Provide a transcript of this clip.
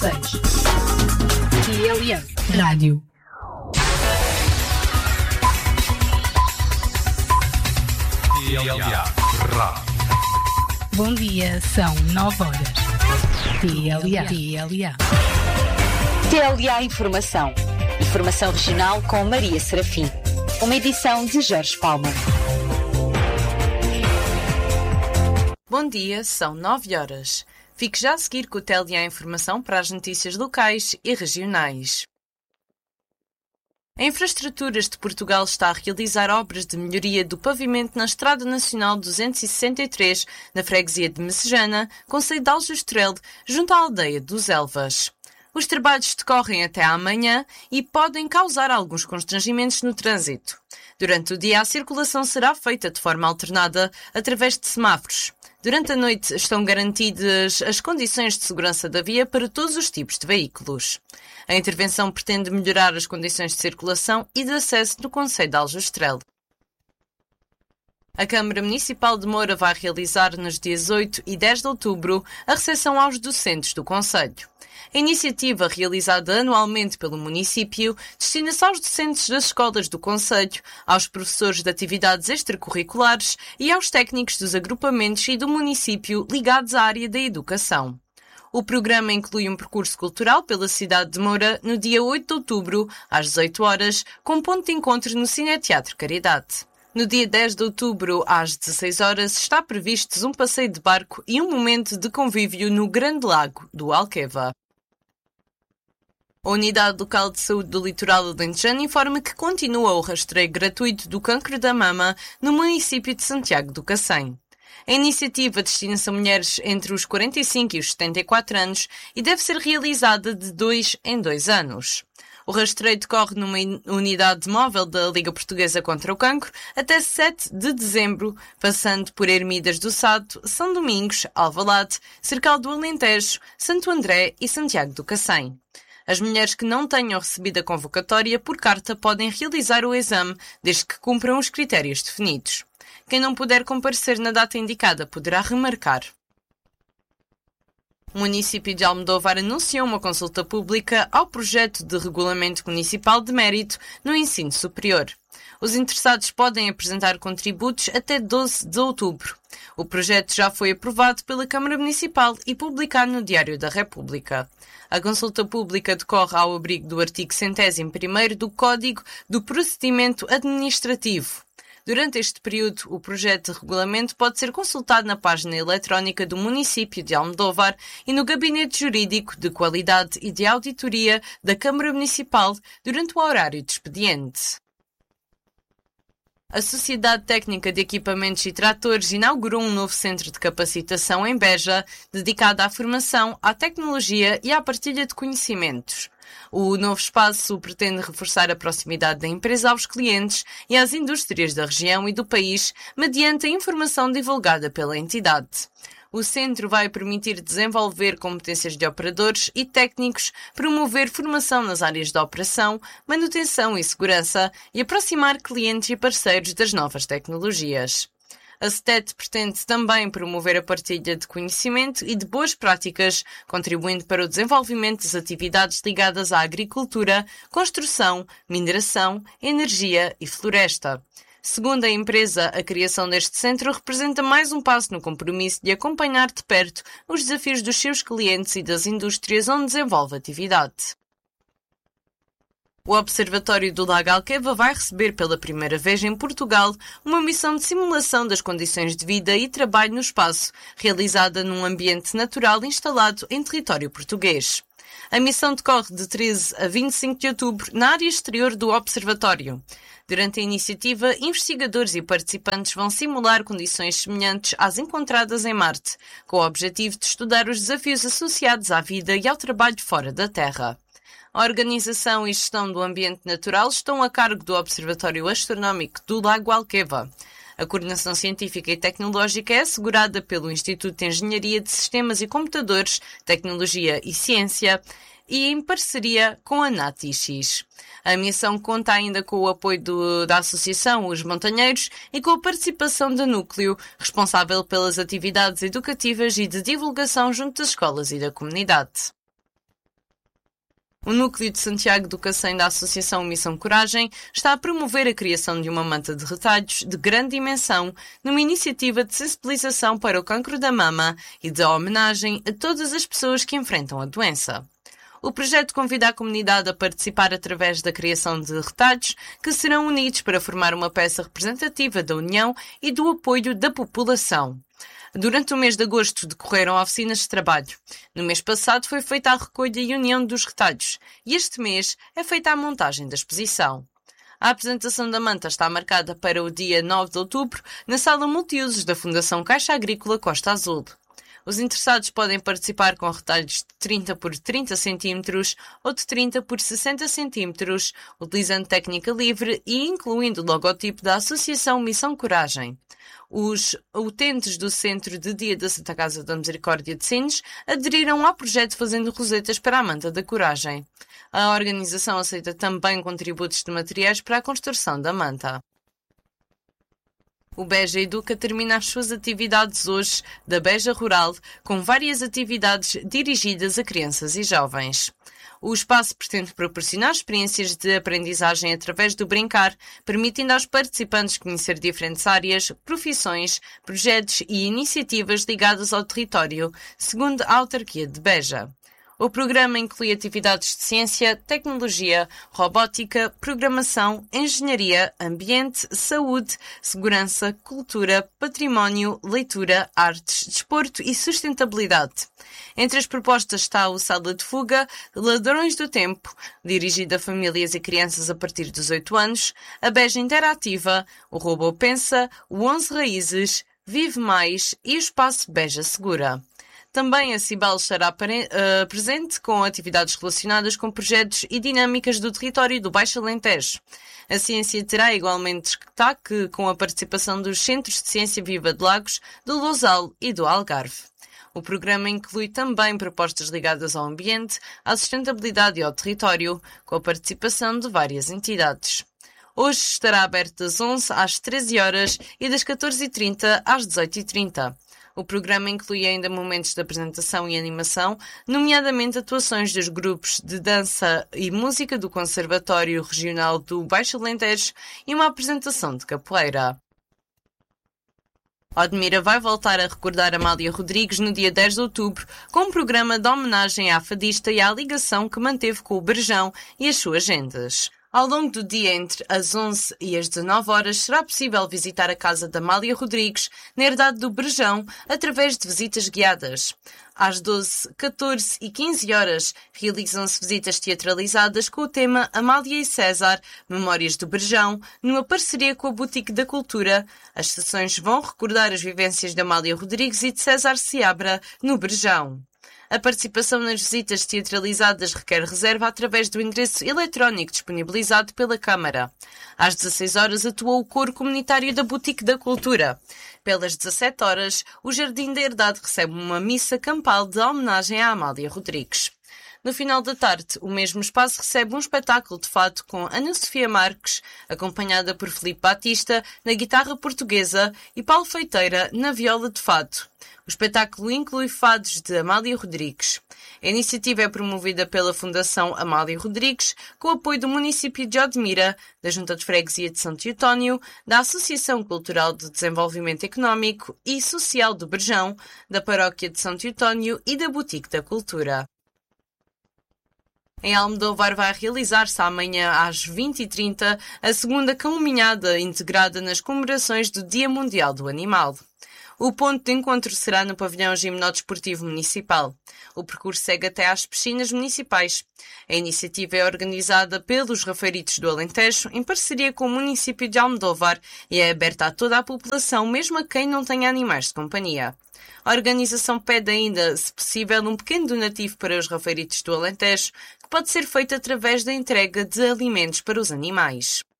6. TLM Rádio. TLA Rádio. Bom dia, são 9 horas. TLA. TLA Informação. Informação regional com Maria Serafim. Uma edição de Jorge Palma. Bom dia, são 9 horas. Fique já a seguir com o TLA Informação para as notícias locais e regionais. A Infraestruturas de Portugal está a realizar obras de melhoria do pavimento na Estrada Nacional 263, na freguesia de Messejana, concelho de Aljustrel, junto à aldeia dos Elvas. Os trabalhos decorrem até amanhã e podem causar alguns constrangimentos no trânsito. Durante o dia, a circulação será feita de forma alternada através de semáforos. Durante a noite estão garantidas as condições de segurança da via para todos os tipos de veículos. A intervenção pretende melhorar as condições de circulação e de acesso no concelho de Aljustrel. A Câmara Municipal de Moura vai realizar nos dias 8 e 10 de outubro a recepção aos docentes do concelho. A iniciativa, realizada anualmente pelo município, destina-se aos docentes das escolas do concelho, aos professores de atividades extracurriculares e aos técnicos dos agrupamentos e do município ligados à área da educação. O programa inclui um percurso cultural pela cidade de Moura no dia 8 de outubro, às 18 horas, com ponto de encontro no Cineteatro Caridade. No dia 10 de outubro, às 16 horas, está previstos um passeio de barco e um momento de convívio no Grande Lago do Alqueva. A Unidade Local de Saúde do Litoral Alentejano informa que continua o rastreio gratuito do cancro da mama no município de Santiago do Cacém. A iniciativa destina-se a mulheres entre os 45 e os 74 anos e deve ser realizada de 2 em 2 anos. O rastreio decorre numa unidade móvel da Liga Portuguesa contra o Cancro até 7 de dezembro, passando por Ermidas do Sado, São Domingos, Alvalade, Cercal do Alentejo, Santo André e Santiago do Cacém. As mulheres que não tenham recebido a convocatória por carta podem realizar o exame, desde que cumpram os critérios definidos. Quem não puder comparecer na data indicada poderá remarcar. O município de Almodóvar anunciou uma consulta pública ao projeto de regulamento municipal de mérito no ensino superior. Os interessados podem apresentar contributos até 12 de outubro. O projeto já foi aprovado pela Câmara Municipal e publicado no Diário da República. A consulta pública decorre ao abrigo do artigo 101º do Código do Procedimento Administrativo. Durante este período, o projeto de regulamento pode ser consultado na página eletrónica do município de Almodóvar e no Gabinete Jurídico de Qualidade e de Auditoria da Câmara Municipal durante o horário de expediente. A Sociedade Técnica de Equipamentos e Tratores inaugurou um novo centro de capacitação em Beja, dedicado à formação, à tecnologia e à partilha de conhecimentos. O novo espaço pretende reforçar a proximidade da empresa aos clientes e às indústrias da região e do país, mediante a informação divulgada pela entidade. O centro vai permitir desenvolver competências de operadores e técnicos, promover formação nas áreas da operação, manutenção e segurança e aproximar clientes e parceiros das novas tecnologias. A STET pretende também promover a partilha de conhecimento e de boas práticas, contribuindo para o desenvolvimento das atividades ligadas à agricultura, construção, mineração, energia e floresta. Segundo a empresa, a criação deste centro representa mais um passo no compromisso de acompanhar de perto os desafios dos seus clientes e das indústrias onde desenvolve atividade. O Observatório do Lago Alqueva vai receber pela primeira vez em Portugal uma missão de simulação das condições de vida e trabalho no espaço, realizada num ambiente natural instalado em território português. A missão decorre de 13 a 25 de outubro na área exterior do Observatório. Durante a iniciativa, investigadores e participantes vão simular condições semelhantes às encontradas em Marte, com o objetivo de estudar os desafios associados à vida e ao trabalho fora da Terra. A organização e gestão do ambiente natural estão a cargo do Observatório Astronómico do Lago Alqueva. A coordenação científica e tecnológica é assegurada pelo Instituto de Engenharia de Sistemas e Computadores, Tecnologia e Ciência e em parceria com a NatIX. A missão conta ainda com o apoio da Associação Os Montanheiros e com a participação do Núcleo, responsável pelas atividades educativas e de divulgação junto das escolas e da comunidade. O Núcleo de Santiago do Cacém da Associação Missão Coragem está a promover a criação de uma manta de retalhos de grande dimensão numa iniciativa de sensibilização para o cancro da mama e de homenagem a todas as pessoas que enfrentam a doença. O projeto convida a comunidade a participar através da criação de retalhos que serão unidos para formar uma peça representativa da união e do apoio da população. Durante o mês de agosto decorreram oficinas de trabalho. No mês passado foi feita a recolha e união dos retalhos e este mês é feita a montagem da exposição. A apresentação da manta está marcada para o dia 9 de outubro na sala multiusos da Fundação Caixa Agrícola Costa Azul. Os interessados podem participar com retalhos de 30 por 30 cm ou de 30 por 60 cm, utilizando técnica livre e incluindo o logotipo da Associação Missão Coragem. Os utentes do Centro de Dia da Santa Casa da Misericórdia de Sines aderiram ao projeto fazendo rosetas para a Manta da Coragem. A organização aceita também contributos de materiais para a construção da manta. O Beja Educa termina as suas atividades hoje da Beja Rural, com várias atividades dirigidas a crianças e jovens. O espaço pretende proporcionar experiências de aprendizagem através do brincar, permitindo aos participantes conhecer diferentes áreas, profissões, projetos e iniciativas ligadas ao território, segundo a autarquia de Beja. O programa inclui atividades de ciência, tecnologia, robótica, programação, engenharia, ambiente, saúde, segurança, cultura, património, leitura, artes, desporto e sustentabilidade. Entre as propostas está o Sala de Fuga, Ladrões do Tempo, dirigido a famílias e crianças a partir dos 8 anos, a Beja Interativa, o Robô Pensa, o 11 Raízes, Vive Mais e o Espaço Beja Segura. Também a Cibal estará presente com atividades relacionadas com projetos e dinâmicas do território do Baixo Alentejo. A ciência terá igualmente destaque com a participação dos Centros de Ciência Viva de Lagos, do Lousal e do Algarve. O programa inclui também propostas ligadas ao ambiente, à sustentabilidade e ao território, com a participação de várias entidades. Hoje estará aberto das 11 às 13 horas e das 14h30 às 18h30. O programa inclui ainda momentos de apresentação e animação, nomeadamente atuações dos grupos de dança e música do Conservatório Regional do Baixo Alentejo e uma apresentação de capoeira. Odmira vai voltar a recordar Amália Rodrigues no dia 10 de outubro com um programa de homenagem à fadista e à ligação que manteve com o Brejão e as suas gendas. Ao longo do dia, entre as 11 e as 19 horas, será possível visitar a casa de Amália Rodrigues, na herdade do Brejão, através de visitas guiadas. Às 12, 14 e 15 horas, realizam-se visitas teatralizadas com o tema Amália e César, Memórias do Brejão, numa parceria com a Boutique da Cultura. As sessões vão recordar as vivências de Amália Rodrigues e de César Seabra no Brejão. A participação nas visitas teatralizadas requer reserva através do endereço eletrónico disponibilizado pela Câmara. Às 16 horas atuou o coro comunitário da Boutique da Cultura. Pelas 17 horas, o Jardim da Herdade recebe uma missa campal de homenagem a Amália Rodrigues. No final da tarde, o mesmo espaço recebe um espetáculo de fado com Ana Sofia Marques, acompanhada por Filipe Batista na guitarra portuguesa e Paulo Feiteira na viola de fado. O espetáculo inclui fados de Amália Rodrigues. A iniciativa é promovida pela Fundação Amália Rodrigues, com o apoio do município de Odmira, da Junta de Freguesia de São Teotónio, da Associação Cultural de Desenvolvimento Económico e Social do Brejão, da Paróquia de São Teotónio e da Boutique da Cultura. Em Almodóvar vai realizar-se amanhã às 20h30 a segunda caminhada integrada nas comemorações do Dia Mundial do Animal. O ponto de encontro será no pavilhão gimnodesportivo municipal. O percurso segue até às piscinas municipais. A iniciativa é organizada pelos Rafeiritos do Alentejo, em parceria com o município de Almodóvar, e é aberta a toda a população, mesmo a quem não tenha animais de companhia. A organização pede ainda, se possível, um pequeno donativo para os Rafeiritos do Alentejo, que pode ser feito através da entrega de alimentos para os animais.